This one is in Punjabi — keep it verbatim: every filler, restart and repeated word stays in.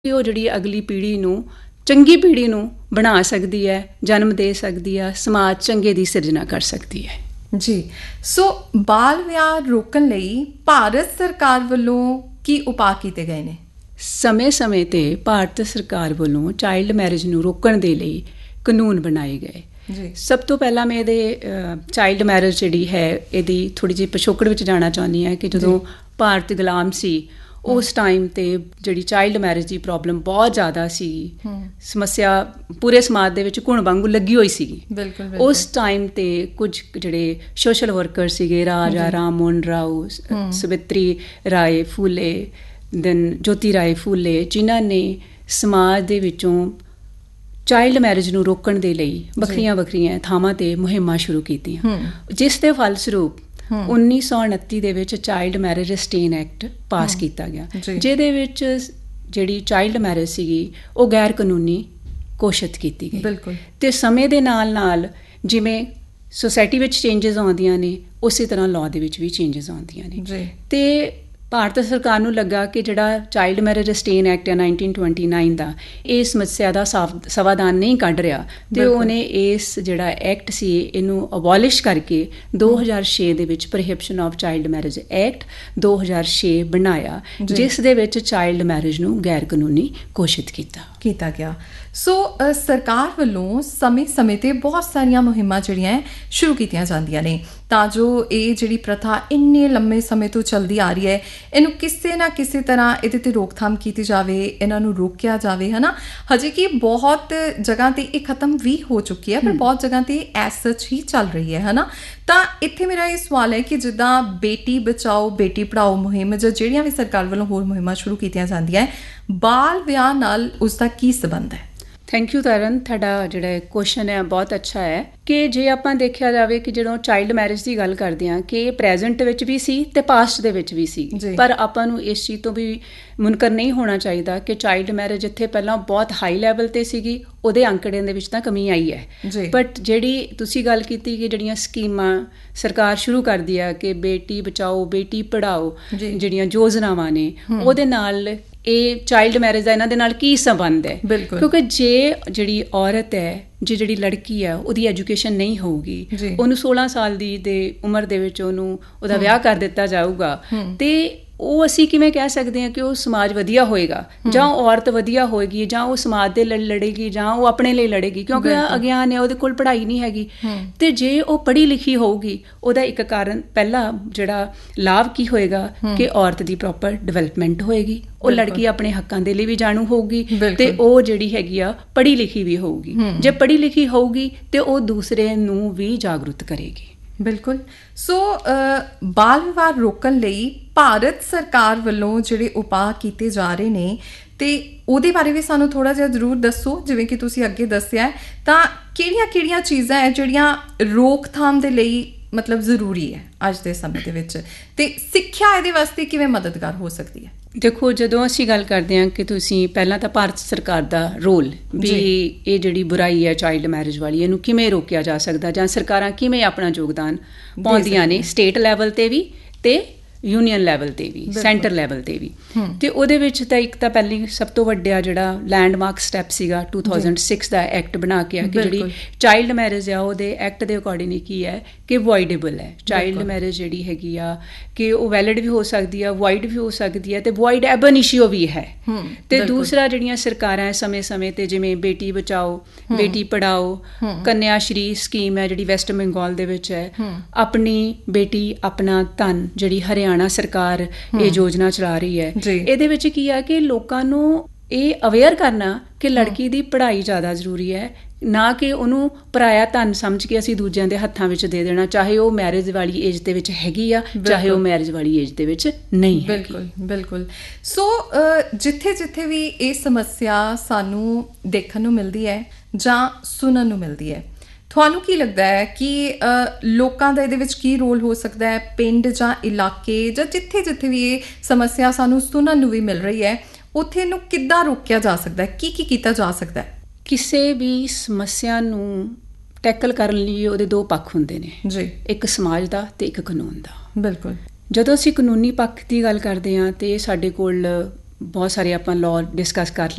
ਕਿ ਉਹ ਜਿਹੜੀ ਅਗਲੀ ਪੀੜ੍ਹੀ ਨੂੰ ਚੰਗੀ ਪੀੜ੍ਹੀ ਨੂੰ ਬਣਾ ਸਕਦੀ ਹੈ, ਜਨਮ ਦੇ ਸਕਦੀ ਹੈ, ਸਮਾਜ ਚੰਗੇ ਦੀ ਸਿਰਜਣਾ ਕਰ ਸਕਦੀ ਹੈ। ਜੀ, ਸੋ ਬਾਲ ਵਿਆਹ ਰੋਕਣ ਲਈ ਭਾਰਤ ਸਰਕਾਰ ਵੱਲੋਂ ਕੀ ਉਪਾਅ ਕੀਤੇ ਗਏ ਨੇ? ਸਮੇਂ-ਸਮੇਂ 'ਤੇ ਭਾਰਤ ਸਰਕਾਰ ਵੱਲੋਂ ਚਾਈਲਡ ਮੈਰਿਜ ਨੂੰ ਰੋਕਣ ਦੇ ਲਈ ਕਾਨੂੰਨ ਬਣਾਏ ਗਏ। ਜੀ, ਸਭ ਤੋਂ ਪਹਿਲਾਂ ਮੈਂ ਇਹਦੇ ਚਾਈਲਡ ਮੈਰਿਜ ਜਿਹੜੀ ਹੈ ਇਹਦੀ ਥੋੜ੍ਹੀ ਜਿਹੀ ਪਿਛੋਕੜ ਵਿੱਚ ਜਾਣਾ ਚਾਹੁੰਦੀ ਹਾਂ ਕਿ ਜਦੋਂ ਭਾਰਤ ਗੁਲਾਮ ਸੀ ਉਸ ਟਾਈਮ 'ਤੇ ਜਿਹੜੀ ਚਾਈਲਡ ਮੈਰਿਜ ਦੀ ਪ੍ਰੋਬਲਮ ਬਹੁਤ ਜ਼ਿਆਦਾ ਸੀ, ਸਮੱਸਿਆ ਪੂਰੇ ਸਮਾਜ ਦੇ ਵਿੱਚ ਘੁਣ ਵਾਂਗੂ ਲੱਗੀ ਹੋਈ ਸੀਗੀ। ਬਿਲਕੁਲ ਉਸ ਟਾਈਮ 'ਤੇ ਕੁਝ ਜਿਹੜੇ ਸੋਸ਼ਲ ਵਰਕਰ ਸੀਗੇ, ਰਾਜਾ ਰਾਮ ਮੋਹਨ ਰਾਓ, ਸਵਿਤਰੀ ਰਾਏ ਫੂਲੇ, ਦੈਨ ਜੋਤੀ ਰਾਏ ਫੂਲੇ, ਜਿਨ੍ਹਾਂ ਨੇ ਸਮਾਜ ਦੇ ਵਿੱਚੋਂ ਚਾਈਲਡ ਮੈਰਿਜ ਨੂੰ ਰੋਕਣ ਦੇ ਲਈ ਵੱਖਰੀਆਂ ਵੱਖਰੀਆਂ ਥਾਵਾਂ 'ਤੇ ਮੁਹਿੰਮਾਂ ਸ਼ੁਰੂ ਕੀਤੀਆਂ, ਜਿਸ ਦੇ ਫਲਸਰੂਪ ਉੱਨੀ ਸੌ ਉਨੱਤੀ ਦੇ ਵਿੱਚ ਚਾਈਲਡ ਮੈਰਿਜ ਰਿਸਟੇਨ ਐਕਟ ਪਾਸ ਕੀਤਾ ਗਿਆ, ਜਿਹਦੇ ਵਿੱਚ ਜਿਹੜੀ ਚਾਈਲਡ ਮੈਰਿਜ ਸੀਗੀ ਉਹ ਗੈਰ ਕਾਨੂੰਨੀ ਘੋਸ਼ਿਤ ਕੀਤੀ ਗਈ। ਬਿਲਕੁਲ। ਅਤੇ ਸਮੇਂ ਦੇ ਨਾਲ ਨਾਲ ਜਿਵੇਂ ਸੋਸਾਇਟੀ ਵਿੱਚ ਚੇਂਜਸ ਆਉਂਦੀਆਂ ਨੇ, ਉਸੇ ਤਰ੍ਹਾਂ ਲਾਅ ਦੇ ਵਿੱਚ ਵੀ ਚੇਂਜਸ ਆਉਂਦੀਆਂ ਨੇ। ਅਤੇ ਭਾਰਤ ਸਰਕਾਰ ਨੂੰ ਲੱਗਾ ਕਿ ਜਿਹੜਾ ਚਾਈਲਡ ਮੈਰਿਜ ਰਿਸਟੇਨ ਐਕਟ ਹੈ ਨਾਈਨਟੀਨ ਟਵੈਂਟੀ ਨਾਈਨ ਦਾ, ਇਹ ਸਮੱਸਿਆ ਦਾ ਸਮਾਧਾਨ ਨਹੀਂ ਕੱਢ ਰਿਹਾ, ਅਤੇ ਉਹਨੇ ਇਸ ਜਿਹੜਾ ਐਕਟ ਸੀ ਇਹਨੂੰ ਅਬੋਲਿਸ਼ ਕਰਕੇ ਦੋ ਹਜ਼ਾਰ ਛੇ ਦੇ ਵਿੱਚ ਪ੍ਰੋਹਿਬਿਸ਼ਨ ਆਫ ਚਾਈਲਡ ਮੈਰਿਜ ਐਕਟ ਦੋ ਹਜ਼ਾਰ ਛੇ ਬਣਾਇਆ, ਜਿਸ ਦੇ ਵਿੱਚ ਚਾਈਲਡ ਮੈਰਿਜ ਨੂੰ ਗੈਰ ਕਾਨੂੰਨੀ ਘੋਸ਼ਿਤ ਕੀਤਾ ਕੀਤਾ ਗਿਆ। ਸੋ ਸਰਕਾਰ ਵੱਲੋਂ ਸਮੇਂ ਸਮੇਂ 'ਤੇ ਬਹੁਤ ਸਾਰੀਆਂ ਮੁਹਿੰਮਾਂ ਜਿਹੜੀਆਂ ਸ਼ੁਰੂ ਕੀਤੀਆਂ ਜਾਂਦੀਆਂ ਨੇ ਤਾਂ ਜੋ ਇਹ ਜਿਹੜੀ ਪ੍ਰਥਾ ਇੰਨੇ ਲੰਮੇ ਸਮੇਂ ਤੋਂ ਚੱਲਦੀ ਆ ਰਹੀ ਹੈ, ਇਹਨੂੰ ਕਿਸੇ ਨਾ ਕਿਸੇ ਤਰ੍ਹਾਂ ਇਹਦੇ 'ਤੇ ਰੋਕਥਾਮ ਕੀਤੀ ਜਾਵੇ, ਇਹਨਾਂ ਨੂੰ ਰੋਕਿਆ ਜਾਵੇ, ਹੈ ਨਾ। ਹਜੇ ਕਿ ਬਹੁਤ ਜਗ੍ਹਾ 'ਤੇ ਇਹ ਖਤਮ ਵੀ ਹੋ ਚੁੱਕੀ ਹੈ, ਪਰ ਬਹੁਤ ਜਗ੍ਹਾ 'ਤੇ ਐਸ ਸੱਚ ਹੀ ਚੱਲ ਰਹੀ ਹੈ, ਹੈ ਨਾ। ਤਾਂ ਇੱਥੇ ਮੇਰਾ ਇਹ ਸਵਾਲ ਹੈ ਕਿ ਜਿੱਦਾਂ ਬੇਟੀ ਬਚਾਓ ਬੇਟੀ ਪੜ੍ਹਾਓ ਮੁਹਿੰਮ ਜਾਂ ਜਿਹੜੀਆਂ ਵੀ ਸਰਕਾਰ ਵੱਲੋਂ ਹੋਰ ਮੁਹਿੰਮਾਂ ਸ਼ੁਰੂ ਕੀਤੀਆਂ ਜਾਂਦੀਆਂ, ਬਾਲ ਵਿਆਹ ਨਾਲ ਉਸਦਾ ਕੀ ਸੰਬੰਧ ਹੈ? ਥੈਂਕ ਯੂ ਤਰਨ, ਤੁਹਾਡਾ ਜਿਹੜਾ ਕੁਐਸਚਨ ਹੈ ਬਹੁਤ ਅੱਛਾ ਹੈ ਕਿ ਜੇ ਆਪਾਂ ਦੇਖਿਆ ਜਾਵੇ ਕਿ ਜਦੋਂ ਚਾਈਲਡ ਮੈਰਿਜ ਦੀ ਗੱਲ ਕਰਦੇ ਹਾਂ ਕਿ ਇਹ ਪ੍ਰੈਜ਼ੈਂਟ ਵਿੱਚ ਵੀ ਸੀ ਅਤੇ ਪਾਸਟ ਦੇ ਵਿੱਚ ਵੀ ਸੀ, ਪਰ ਆਪਾਂ ਨੂੰ ਇਸ ਚੀਜ਼ ਤੋਂ ਵੀ ਮੁਨਕਰ ਨਹੀਂ ਹੋਣਾ ਚਾਹੀਦਾ ਕਿ ਚਾਈਲਡ ਮੈਰਿਜ ਇੱਥੇ ਪਹਿਲਾਂ ਬਹੁਤ ਹਾਈ ਲੈਵਲ 'ਤੇ ਸੀਗੀ, ਉਹਦੇ ਅੰਕੜਿਆਂ ਦੇ ਵਿੱਚ ਤਾਂ ਕਮੀ ਆਈ ਹੈ। ਬਟ ਜਿਹੜੀ ਤੁਸੀਂ ਗੱਲ ਕੀਤੀ ਕਿ ਜਿਹੜੀਆਂ ਸਕੀਮਾਂ ਸਰਕਾਰ ਸ਼ੁਰੂ ਕਰਦੀ ਆ ਕਿ ਬੇਟੀ ਬਚਾਓ ਬੇਟੀ ਪੜ੍ਹਾਓ ਜਿਹੜੀਆਂ ਯੋਜਨਾਵਾਂ ਨੇ, ਉਹਦੇ ਨਾਲ ਇਹ ਚਾਈਲਡ ਮੈਰਿਜ ਦਾ ਇਹਨਾਂ ਦੇ ਨਾਲ ਕੀ ਸੰਬੰਧ ਹੈ? ਕਿਉਂਕਿ ਜੇ ਜਿਹੜੀ ਔਰਤ ਹੈ, ਜੇ ਜਿਹੜੀ ਲੜਕੀ ਹੈ, ਉਹਦੀ ਐਜੂਕੇਸ਼ਨ ਨਹੀਂ ਹੋਊਗੀ, ਉਹਨੂੰ ਸੋਲਾਂ ਸਾਲ ਦੀ ਦੇ ਉਮਰ ਦੇ ਵਿੱਚ ਉਹਨੂੰ ਉਹਦਾ ਵਿਆਹ ਕਰ ਦਿੱਤਾ ਜਾਊਗਾ, ਤੇ ਉਹ ਅਸੀਂ ਕਿਵੇਂ ਕਹਿ ਸਕਦੇ ਹਾਂ ਕਿ ਉਹ ਸਮਾਜ ਵਧੀਆ ਹੋਏਗਾ ਜਾਂ ਔਰਤ ਵਧੀਆ ਹੋਏਗੀ ਜਾਂ ਉਹ ਸਮਾਜ ਦੇ ਲਈ ਲੜੇਗੀ ਜਾਂ ਉਹ ਆਪਣੇ ਲਈ ਲੜੇਗੀ, ਕਿਉਂਕਿ ਅਗਿਆਨ ਹੈ, ਉਹਦੇ ਕੋਲ ਪੜ੍ਹਾਈ ਨਹੀਂ ਹੈਗੀ। ਅਤੇ ਜੇ ਉਹ ਪੜ੍ਹੀ ਲਿਖੀ ਹੋਊਗੀ, ਉਹਦਾ ਇੱਕ ਕਾਰਨ ਪਹਿਲਾ ਜਿਹੜਾ ਲਾਭ ਕੀ ਹੋਏਗਾ ਕਿ ਔਰਤ ਦੀ ਪ੍ਰੋਪਰ ਡਿਵੈਲਪਮੈਂਟ ਹੋਏਗੀ, ਉਹ ਲੜਕੀ ਆਪਣੇ ਹੱਕਾਂ ਦੇ ਲਈ ਵੀ ਜਾਣੂ ਹੋਊਗੀ ਅਤੇ ਉਹ ਜਿਹੜੀ ਹੈਗੀ ਆ ਪੜ੍ਹੀ ਲਿਖੀ ਵੀ ਹੋਊਗੀ। ਜੇ ਪੜ੍ਹੀ ਲਿਖੀ ਹੋਊਗੀ ਤੇ ਉਹ ਦੂਸਰੇ ਨੂੰ ਵੀ ਜਾਗਰੂਕ ਕਰੇਗੀ। ਬਿਲਕੁਲ। ਸੋ ਬਾਲ ਵਿਵਾਹ ਰੋਕਣ ਲਈ ਭਾਰਤ ਸਰਕਾਰ ਵੱਲੋਂ ਜਿਹੜੇ ਉਪਾਅ ਕੀਤੇ ਜਾ ਰਹੇ ਨੇ ਤੇ ਉਹਦੇ ਬਾਰੇ ਵੀ ਸਾਨੂੰ ਥੋੜ੍ਹਾ ਜਿਹਾ ਜ਼ਰੂਰ ਦੱਸੋ। ਜਿਵੇਂ ਕਿ ਤੁਸੀਂ ਅੱਗੇ ਦੱਸਿਆ, ਤਾਂ ਕਿਹੜੀਆਂ ਕਿਹੜੀਆਂ ਚੀਜ਼ਾਂ ਹੈ ਜਿਹੜੀਆਂ ਰੋਕਥਾਮ ਦੇ ਲਈ ਮਤਲਬ ਜ਼ਰੂਰੀ ਹੈ ਅੱਜ ਦੇ ਸਮੇਂ ਦੇ ਵਿੱਚ, ਤੇ ਸਿੱਖਿਆ ਇਹਦੇ ਵਾਸਤੇ ਕਿਵੇਂ ਮਦਦਗਾਰ ਹੋ ਸਕਦੀ ਹੈ? ਦੇਖੋ, ਜਦੋਂ ਅਸੀਂ ਗੱਲ ਕਰਦੇ ਹਾਂ ਕਿ ਤੁਸੀਂ ਪਹਿਲਾਂ ਤਾਂ ਭਾਰਤ ਸਰਕਾਰ ਦਾ ਰੋਲ ਵੀ ਇਹ ਜਿਹੜੀ ਬੁਰਾਈ ਹੈ ਚਾਈਲਡ ਮੈਰਿਜ ਵਾਲੀ, ਇਹਨੂੰ ਕਿਵੇਂ ਰੋਕਿਆ ਜਾ ਸਕਦਾ ਜਾਂ ਸਰਕਾਰਾਂ ਕਿਵੇਂ ਆਪਣਾ ਯੋਗਦਾਨ ਪਾਉਂਦੀਆਂ ਨੇ ਸਟੇਟ ਲੈਵਲ 'ਤੇ ਵੀ ਅਤੇ ਯੂਨੀਅਨ ਲੈਵਲ 'ਤੇ ਵੀ, ਸੈਂਟਰ ਲੈਵਲ 'ਤੇ ਵੀ। ਅਤੇ ਉਹਦੇ ਵਿੱਚ ਤਾਂ ਇੱਕ ਤਾਂ ਪਹਿਲੀ ਸਭ ਤੋਂ ਵੱਡਾ ਜਿਹੜਾ ਲੈਂਡਮਾਰਕ ਸਟੈਪ ਸੀਗਾ to thousand six the act ਬਣਾ ਕੇ ਆ ਕਿ ਜਿਹੜੀ ਚਾਈਲਡ ਮੈਰਿਜ ਆ ਉਹਦੇ ਐਕਟ ਦੇ ਅਕੋਰਡਿੰਗ ਕੀ ਹੈ ਕਿ ਵੋਇਡੇਬਲ ਹੈ। ਚਾਈਲਡ ਮੈਰਿਜ ਜਿਹੜੀ ਹੈਗੀ ਆ ਕਿ ਉਹ ਵੈਲਿਡ ਵੀ ਹੋ ਸਕਦੀ ਆ, ਵੋਇਡ ਵੀ ਹੋ ਸਕਦੀ ਹੈ, ਅਤੇ ਵੋਇਡ ਐਬ ਇਨੀਸ਼ੀਓ ਵੀ ਹੈ। ਅਤੇ ਦੂਸਰਾ ਜਿਹੜੀਆਂ ਸਰਕਾਰਾਂ ਸਮੇਂ ਸਮੇਂ 'ਤੇ ਜਿਵੇਂ ਬੇਟੀ ਬਚਾਓ ਬੇਟੀ ਪੜ੍ਹਾਓ, ਕੰਨਿਆ ਸ਼੍ਰੀ ਸਕੀਮ ਹੈ ਜਿਹੜੀ ਵੈਸਟ ਬੰਗਾਲ ਦੇ ਵਿੱਚ ਹੈ, ਆਪਣੀ ਬੇਟੀ ਆਪਣਾ ਧਨ ਜਿਹੜੀ ਹਰਿਆਣਾ ਸਰਕਾਰ ਇਹ ਯੋਜਨਾ ਚਲਾ ਰਹੀ ਹੈ। ਇਹਦੇ ਵਿੱਚ ਕੀ ਆ ਕਿ ਲੋਕਾਂ ਨੂੰ ਇਹ ਅਵੇਅਰ ਕਰਨਾ ਕਿ ਲੜਕੀ ਦੀ ਪੜ੍ਹਾਈ ਜ਼ਿਆਦਾ ਜ਼ਰੂਰੀ ਹੈ, ਨਾ ਕਿ ਉਹਨੂੰ ਪਰਾਇਆ ਧਨ ਸਮਝ ਕੇ ਅਸੀਂ ਦੂਜਿਆਂ ਦੇ ਹੱਥਾਂ ਵਿੱਚ ਦੇ ਦੇਣਾ, ਚਾਹੇ ਉਹ ਮੈਰਿਜ ਵਾਲੀ ਏਜ ਦੇ ਵਿੱਚ ਹੈਗੀ ਆ, ਚਾਹੇ ਉਹ ਮੈਰਿਜ ਵਾਲੀ ਏਜ ਦੇ ਵਿੱਚ ਨਹੀਂ ਹੈ। ਬਿਲਕੁਲ ਬਿਲਕੁਲ। ਸੋ ਜਿੱਥੇ ਜਿੱਥੇ ਵੀ ਇਹ ਸਮੱਸਿਆ ਸਾਨੂੰ ਦੇਖਣ ਨੂੰ ਮਿਲਦੀ ਹੈ ਜਾਂ ਸੁਣਨ ਨੂੰ ਮਿਲਦੀ ਹੈ, ਤੁਹਾਨੂੰ ਕੀ ਲੱਗਦਾ ਹੈ ਕਿ ਲੋਕਾਂ ਦਾ ਇਹਦੇ ਵਿੱਚ ਕੀ ਰੋਲ ਹੋ ਸਕਦਾ ਹੈ? ਪਿੰਡ ਜਾਂ ਇਲਾਕੇ ਜਾਂ ਜਿੱਥੇ ਜਿੱਥੇ ਵੀ ਇਹ ਸਮੱਸਿਆ ਸਾਨੂੰ ਸੁਣਨ ਨੂੰ ਵੀ ਮਿਲ ਰਹੀ ਹੈ, ਉੱਥੇ ਇਹਨੂੰ ਕਿੱਦਾਂ ਰੋਕਿਆ ਜਾ ਸਕਦਾ ਹੈ? ਕੀ ਕੀ ਕੀਤਾ ਜਾ ਸਕਦਾ ਹੈ? ਕਿਸੇ ਵੀ ਸਮੱਸਿਆ ਨੂੰ ਟੈਕਲ ਕਰਨ ਲਈ ਉਹਦੇ ਦੋ ਪੱਖ ਹੁੰਦੇ ਨੇ ਜੀ, ਇੱਕ ਸਮਾਜ ਦਾ ਅਤੇ ਇੱਕ ਕਾਨੂੰਨ ਦਾ। ਬਿਲਕੁਲ। ਜਦੋਂ ਅਸੀਂ ਕਾਨੂੰਨੀ ਪੱਖ ਦੀ ਗੱਲ ਕਰਦੇ ਹਾਂ ਅਤੇ ਸਾਡੇ ਕੋਲ ਬਹੁਤ ਸਾਰੇ ਆਪਾਂ ਲਾਅ ਡਿਸਕਸ ਕਰ